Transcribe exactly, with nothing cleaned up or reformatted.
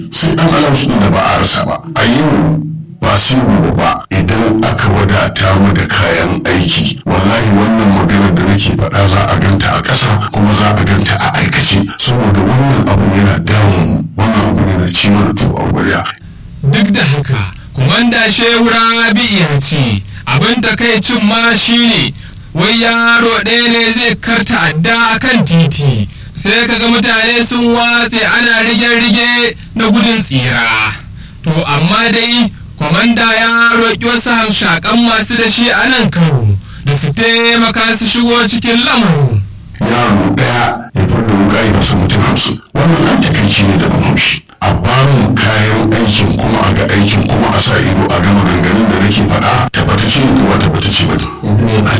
sai ɗan alausu da ba a rasa ba. A yau ba sai gobe ba idan aka wadata mu da kayan aiki, wallahi wannan magana da nake faɗa za a ganta a ƙasa kuma za a ganta a aikace, saboda wannan abu yana damun wannan abu yana ci mana to a gwarya. Duk da haka Kumanda Shehu Rabi ya ce abin takaicin ma shine wai yaro ɗaya ne zai karta adda akan titi sai kaga mutane sun watse ana rige-rige na gudun tsira. To amma dai kwamanda ya roƙi wasu hamshaƙan masu da shi a nan Kano da su taimaka su shigo cikin lamarin. Yaro ɗaya ya fada wuka ya fasa mutum hamsin, wannan an takaici ne da ban haushi. A bamu kayan aikin kuma a ga aikin kuma a sa ido a ga maganganun da nake faɗa tabbatacce ne kuma tabbatacce ba ne.